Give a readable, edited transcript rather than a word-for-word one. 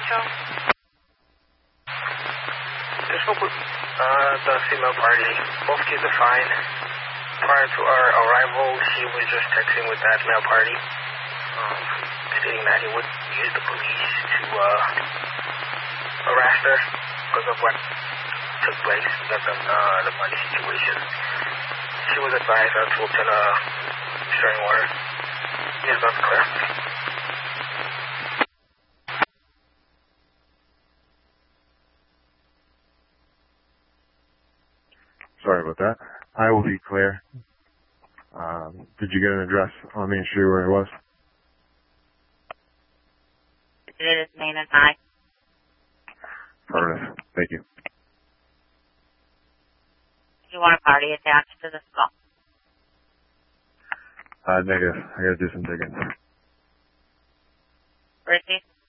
Central? I spoke with the female party. Both kids are fine. Prior to our arrival, she was just texting with that male party, stating that he would use the police to arrest her because of what took place, the money situation. She was advised to obtain a restraining order. Yes, that's clear. Sorry about that. I will be clear. Did you get an address on Main Street where it was? It is Main and High. Affirmative. Thank you. Do you want a party attached to this call? Negative. I gotta do some digging. Where is he?